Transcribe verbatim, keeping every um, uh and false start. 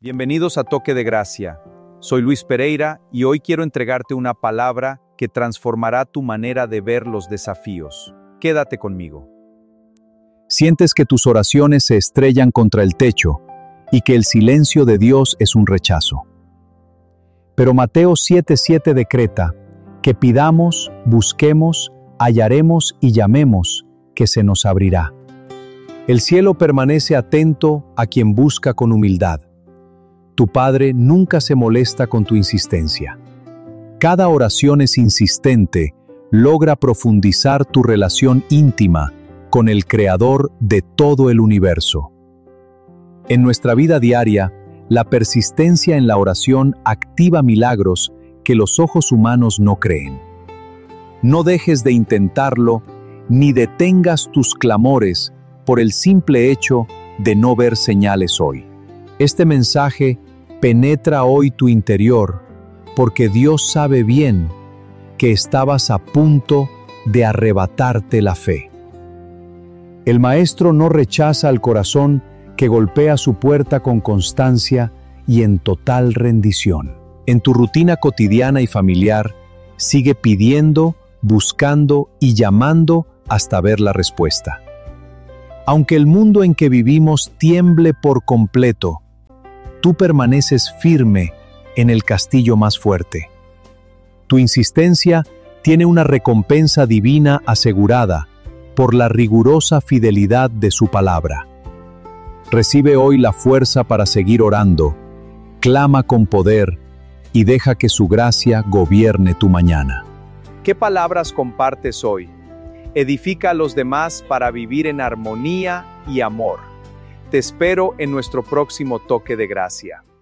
Bienvenidos a Toque de Gracia. Soy Luis Pereira y hoy quiero entregarte una palabra que transformará tu manera de ver los desafíos. Quédate conmigo. Sientes que tus oraciones se estrellan contra el techo y que el silencio de Dios es un rechazo. Pero Mateo siete siete decreta que pidamos, busquemos, hallaremos y llamemos, que se nos abrirá. El cielo permanece atento a quien busca con humildad. Tu Padre nunca se molesta con tu insistencia. Cada oración es insistente, logra profundizar tu relación íntima con el Creador de todo el universo. En nuestra vida diaria, la persistencia en la oración activa milagros que los ojos humanos no creen. No dejes de intentarlo, ni detengas tus clamores por el simple hecho de no ver señales hoy. Este mensaje penetra hoy tu interior, porque Dios sabe bien que estabas a punto de arrebatarte la fe. El Maestro no rechaza al corazón que golpea su puerta con constancia y en total rendición. En tu rutina cotidiana y familiar, sigue pidiendo, buscando y llamando hasta ver la respuesta. Aunque el mundo en que vivimos tiemble por completo, tú permaneces firme en el castillo más fuerte. Tu insistencia tiene una recompensa divina asegurada por la rigurosa fidelidad de su palabra. Recibe hoy la fuerza para seguir orando, clama con poder y deja que su gracia gobierne tu mañana. ¿Qué palabras compartes hoy? Edifica a los demás para vivir en armonía y amor. Te espero en nuestro próximo Toque de Gracia.